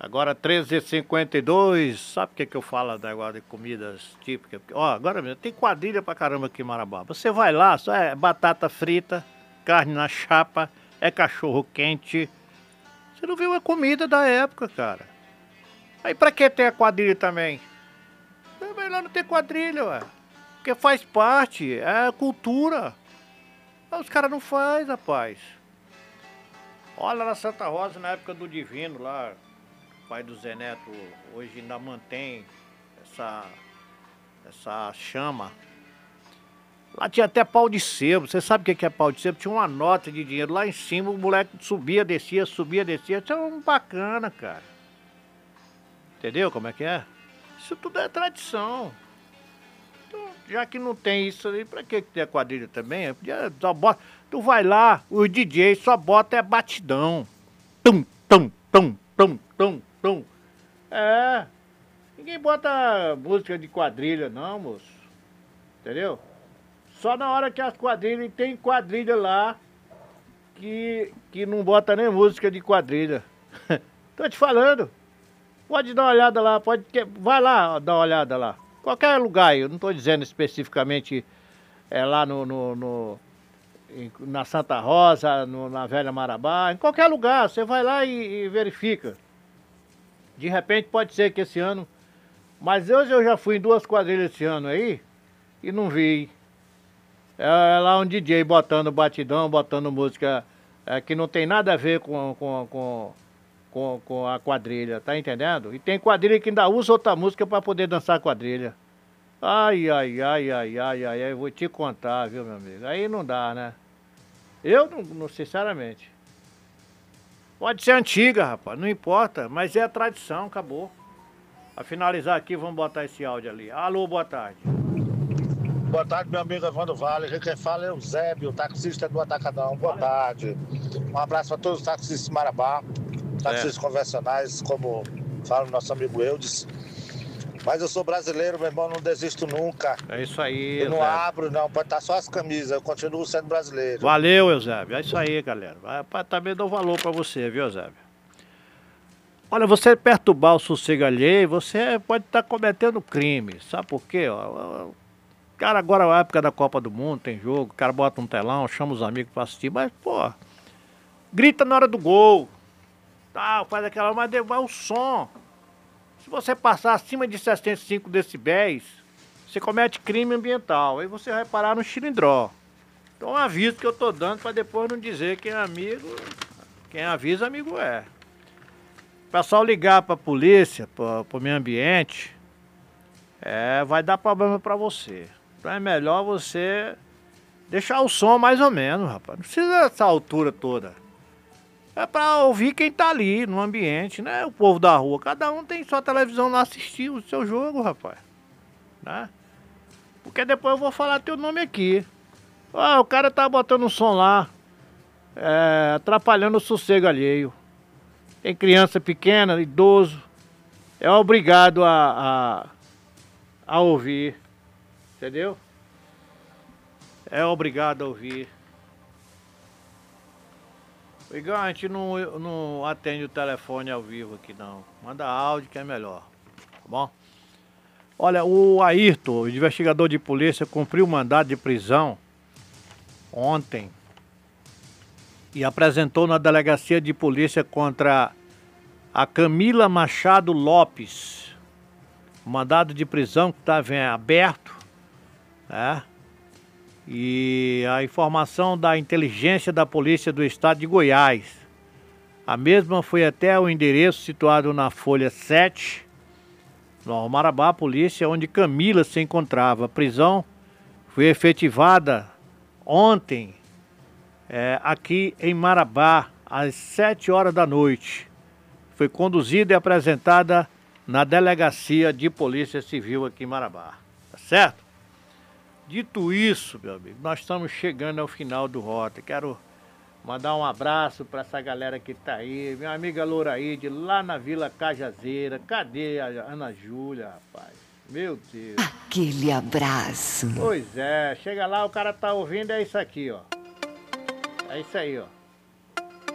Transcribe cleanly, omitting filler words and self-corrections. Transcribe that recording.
Agora 13h52, sabe o que eu falo do negócio de comidas típicas? Ó, agora mesmo, tem quadrilha pra caramba aqui em Marabá. Você vai lá, só é batata frita, carne na chapa, é cachorro quente. Você não viu a comida da época, cara. Aí pra que ter a quadrilha também? É melhor não ter quadrilha, ué. Porque faz parte, é cultura. Mas os caras não fazem, rapaz. Olha na Santa Rosa, na época do Divino lá, pai do Zé Neto, hoje ainda mantém essa chama. Lá tinha até pau de sebo. Você sabe o que é pau de sebo? Tinha uma nota de dinheiro lá em cima, o moleque subia, descia, subia, descia. Isso é um bacana, cara. Entendeu como é que é? Isso tudo é tradição. Então, já que não tem isso aí, pra que ter quadrilha também? Só bota, tu vai lá, os DJs só bota é batidão. Tum, tum, tum, tum, tum, tum. É. Ninguém bota música de quadrilha não, moço. Entendeu? Só na hora que as quadrilhas, tem quadrilha lá que não bota nem música de quadrilha. Tô te falando. Pode dar uma olhada lá, vai lá dar uma olhada lá. Qualquer lugar, eu não tô dizendo especificamente lá na Santa Rosa, na Velha Marabá, em qualquer lugar, você vai lá e verifica. De repente pode ser que esse ano, mas hoje eu já fui em 2 quadrilhas esse ano aí e não vi. É lá um DJ botando batidão, botando música que não tem nada a ver com a quadrilha, tá entendendo? E tem quadrilha que ainda usa outra música pra poder dançar quadrilha. Ai, ai, ai, ai, ai, ai, ai, vou te contar, viu, meu amigo? Aí não dá, né? Eu não sinceramente. Pode ser antiga, rapaz, não importa, mas é a tradição, acabou. Pra finalizar aqui, vamos botar esse áudio ali. Alô, boa tarde. Boa tarde, meu amigo Evandro Vale. Aqui quem fala é o Zébio, taxista do Atacadão. Boa tarde. Um abraço para todos os taxistas de Marabá, taxistas convencionais, como fala o nosso amigo Eudes. Mas eu sou brasileiro, meu irmão, não desisto nunca. É isso aí, eu não Eusébio. abro, não, pode estar só as camisas, eu continuo sendo brasileiro. Valeu, Eusébio. É isso aí, galera. Também dou valor pra você, viu, Eusébio? Olha, você perturbar o sossego alheio, você pode estar cometendo crime. Sabe por quê? O cara, agora é a época da Copa do Mundo, tem jogo, o cara bota um telão, chama os amigos pra assistir, mas, pô, grita na hora do gol, tal, faz aquela, mas o som. Se você passar acima de 65 decibéis, você comete crime ambiental. Aí você vai parar no xilindró. Então é um aviso que eu tô dando para depois não dizer que é amigo, quem avisa, amigo é. O pessoal ligar pra polícia, pro meio ambiente, vai dar problema pra você. Então é melhor você deixar o som mais ou menos, rapaz. Não precisa dessa altura toda. É pra ouvir quem tá ali no ambiente, né? O povo da rua. Cada um tem sua televisão lá assistir o seu jogo, rapaz. Né? Porque depois eu vou falar teu nome aqui. O cara tá botando um som lá, atrapalhando o sossego alheio. Tem criança pequena, idoso. É obrigado a ouvir. Entendeu? É obrigado a ouvir. Igual a gente não atende o telefone ao vivo aqui não. Manda áudio que é melhor. Tá bom? Olha, o Ayrton, o investigador de polícia, cumpriu o mandado de prisão ontem e apresentou na delegacia de polícia contra a Camila Machado Lopes. O mandado de prisão que estava em aberto, né? E a informação da inteligência da Polícia do Estado de Goiás. A mesma foi até o endereço situado na Folha 7, no Marabá, polícia, onde Camila se encontrava. A prisão foi efetivada ontem, aqui em Marabá, às 7 horas da noite. Foi conduzida e apresentada na Delegacia de Polícia Civil aqui em Marabá. Tá certo? Dito isso, meu amigo, nós estamos chegando ao final do Rota. Quero mandar um abraço para essa galera que tá aí. Minha amiga Louraíde, lá na Vila Cajazeira. Cadê a Ana Júlia, rapaz? Meu Deus. Aquele abraço. Pois é, chega lá, o cara tá ouvindo, é isso aqui, ó. É isso aí, ó.